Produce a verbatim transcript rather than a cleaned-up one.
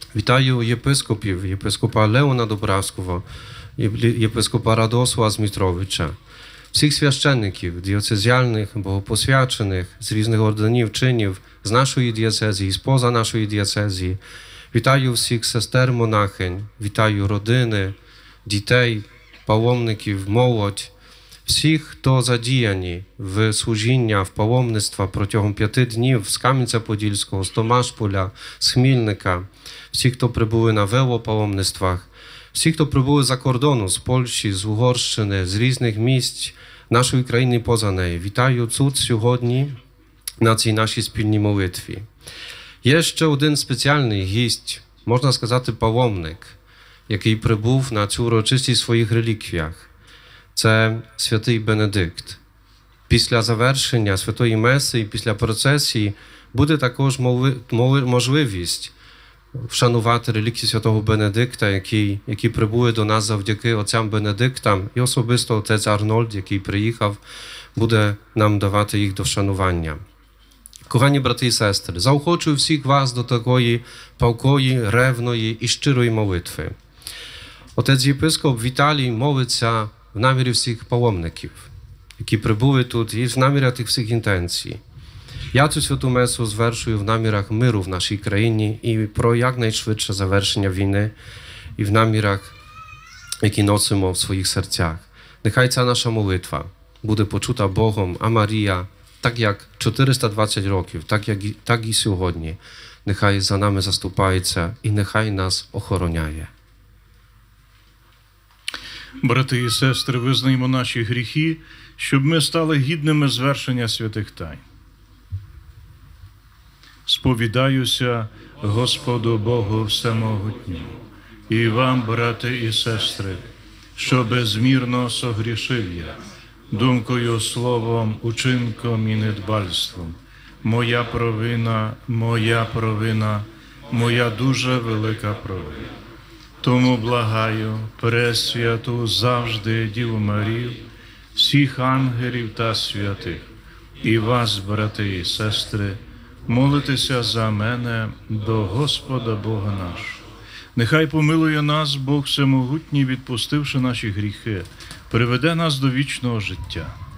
Witają єпископів, єпископа Leona Dobrawskiego, єпископа Radosława Zmitrowicza, всіх священників, діоцезіальних, богопосвячених, з різних орденів, чинів, з нашої дієцезії, споза нашої дієцезії. Вітаю всіх сестер монахинь, вітаю родини, дітей, паломників, молодь, всіх, хто задіяні в служіння, в паломництва протягом п'яти днів з Кам'янця-Подільського, з Томашполя, з Хмільника, всі, хто прибули на велопаломництвах, всі, хто прибули за кордону, з Польщі, з Угорщини, з різних місць нашої країни і поза нею. Вітаю тут сьогодні на цій нашій спільній молитві. Є ще один спеціальний гість, можна сказати, паломник, який прибув на цю урочистість в своїх реліквіях. Це святий Бенедикт. Після завершення Святої Меси і після процесії буде також мови, мови, можливість вшанувати реліквії святого Бенедикта, який, який прибує до нас завдяки отцям Бенедиктам, і особисто отець Арнольд, який приїхав, буде нам давати їх до вшанування. Кохані брати і сестри, заохочую всіх вас до такої палкої, ревної і щирої молитви. Отець єпископ Віталій молиться в намірі всіх паломників, які прибули тут, і в намірах тих всіх інтенцій. Я цю святу месу звершую в намірах миру в нашій країні і про якнайшвидше завершення війни, і в намірах, які носимо в своїх серцях. Нехай ця наша молитва буде почута Богом, а Марія, так як чотириста двадцять років, так, як, так і сьогодні, нехай за нами заступається і нехай нас охороняє. Брати і сестри, визнаємо наші гріхи, щоб ми стали гідними звершення святих тайн. Сповідаюся Господу Богу Всемогутньому і вам, брати і сестри, що безмірно согрішив я, думкою, словом, учинком і недбальством. Моя провина, моя провина, моя дуже велика провина. Тому благаю Пресвяту завжди Діву Марію, всіх ангелів та святих, і вас, брати і сестри, молитеся за мене до Господа Бога нашого. Нехай помилує нас Бог Всемогутній, відпустивши наші гріхи, приведе нас до вічного життя.